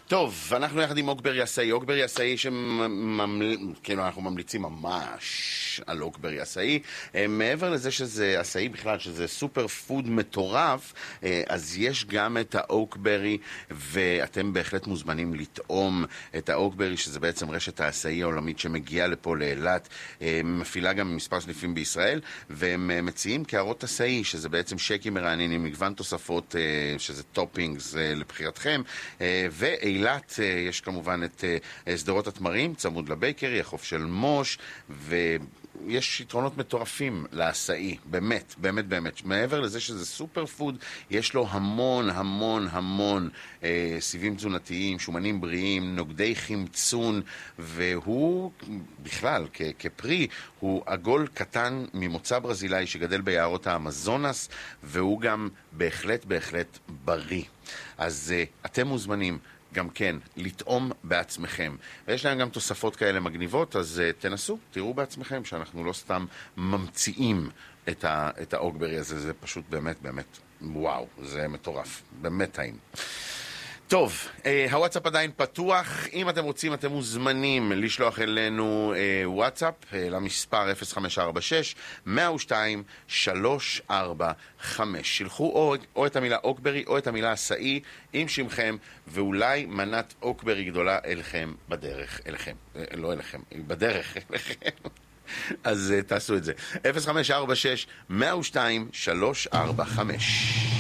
טוב, אנחנו יחד עם אוקברי עשאי. אוקברי עשאי כאילו אנחנו ממליצים ממש על אוקברי עשאי. מעבר לזה שזה עשאי בכלל, שזה סופר פוד מטורף, אז יש גם את האוקברי, ואתם בהחלט מוזמנים לטעום את האוקברי, שזה בעצם רשת העשאי העולמית שמגיעה לפה לאילת, מפעילה גם מספר סניפים בישראל, והם מציעים קערות עשאי, שזה בעצם שקים מרעננים עם מגוון תוספות, שזה טופינגס לבחירתכם, ואילת יש כמובן את סדרות התמרים, צמוד לבייקרי, החוף של מוש, ויש יתרונות מטורפים לעשאי, באמת, באמת, באמת. מעבר לזה שזה סופר פוד, יש לו המון, המון, המון סיבים תזונתיים, שומנים בריאים, נוגדי חמצון, והוא בכלל, כפרי, הוא עגול קטן ממוצא ברזילאי שגדל ביערות האמזונס, והוא גם בהחלט, בהחלט בריא. אז אתם מוזמנים גם כן לטעום בעצמכם. ויש להם גם תוספות כאלה מגניבות, אז תנסו, תראו בעצמכם שאנחנו לא סתם ממציאים את האוקברי הזה. זה פשוט באמת, באמת, וואו, זה מטורף, באמת טעים. טוב, הוואטסאפ עדיין פתוח. אם אתם רוצים, אתם מוזמנים לשלוח אלינו וואטסאפ למספר 0546-102-345. שלחו או את המילה אוקברי או את המילה עשאי עם שמכם, ואולי מנת אוקברי גדולה אליכם בדרך אליכם. לא אליכם, בדרך אליכם. אז תעשו את זה. 0546-102-345.